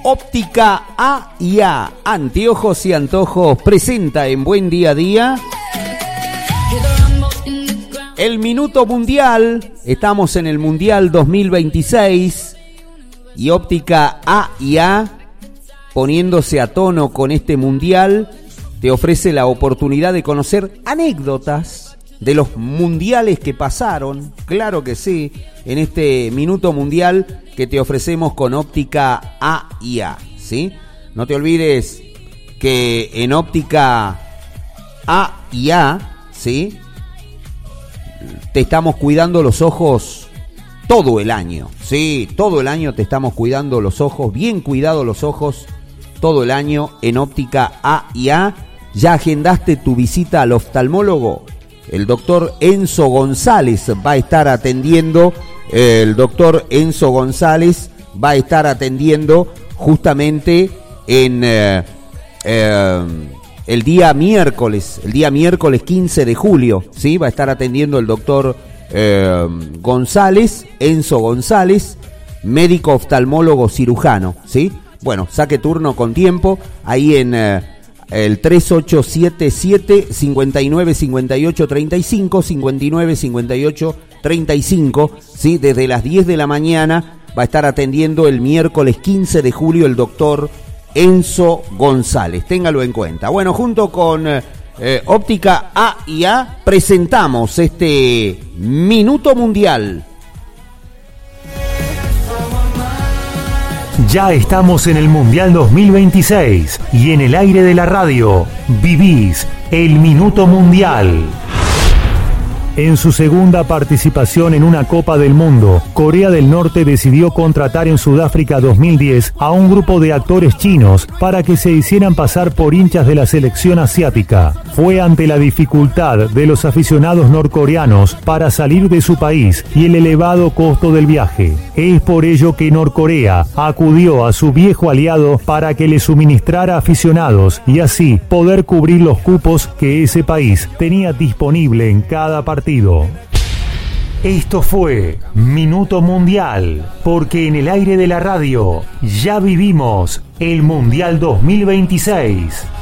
Óptica A&A, anteojos y antojos, presenta en Buen Día a Día el Minuto Mundial. Estamos en el Mundial 2026 y Óptica A&A, poniéndose a tono con este Mundial, te ofrece la oportunidad de conocer anécdotas de los mundiales que pasaron, claro que sí, en este Minuto Mundial que te ofrecemos con Óptica A&A, ¿sí? No te olvides que en Óptica A&A, ¿sí?, te estamos cuidando los ojos todo el año, ¿sí? Todo el año te estamos cuidando los ojos, bien cuidados los ojos, todo el año en Óptica A&A. ¿Ya agendaste tu visita al oftalmólogo? El doctor Enzo González va a estar atendiendo, justamente en el día miércoles 15 de julio, ¿sí? Va a estar atendiendo el doctor González, Enzo González, médico oftalmólogo cirujano, ¿sí? Bueno, saque turno con tiempo, ahí en el 3877 59 58 35, 59 58 35, ¿sí? Desde las 10 de la mañana va a estar atendiendo el miércoles 15 de julio el doctor Enzo González, téngalo en cuenta. Bueno, junto con Óptica A&A presentamos este Minuto Mundial. Ya estamos en el Mundial 2026 y en el aire de la radio vivís el Minuto Mundial. En su segunda participación en una Copa del Mundo, Corea del Norte decidió contratar en Sudáfrica 2010 a un grupo de actores chinos para que se hicieran pasar por hinchas de la selección asiática. Fue ante la dificultad de los aficionados norcoreanos para salir de su país y el elevado costo del viaje. Es por ello que Norcorea acudió a su viejo aliado para que le suministrara aficionados y así poder cubrir los cupos que ese país tenía disponible en cada partido. Esto fue Minuto Mundial, porque en el aire de la radio ya vivimos el Mundial 2026.